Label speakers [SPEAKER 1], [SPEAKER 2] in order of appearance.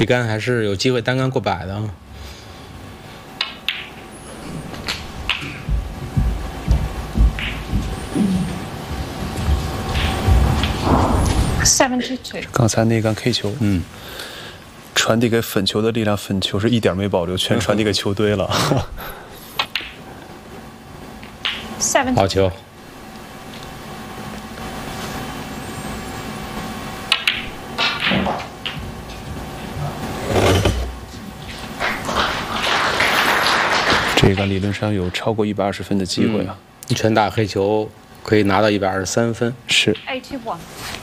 [SPEAKER 1] 这杆还是有机会单杆过100的啊。
[SPEAKER 2] 72。
[SPEAKER 3] 刚才那杆 K 球，传递给粉球的力量，粉球是一点没保留，全传递给球堆了。
[SPEAKER 1] 好球。
[SPEAKER 3] 这个理论上有超过120分的机会啊！
[SPEAKER 1] 一拳打黑球可以拿到123分。
[SPEAKER 3] 是。
[SPEAKER 2] 81。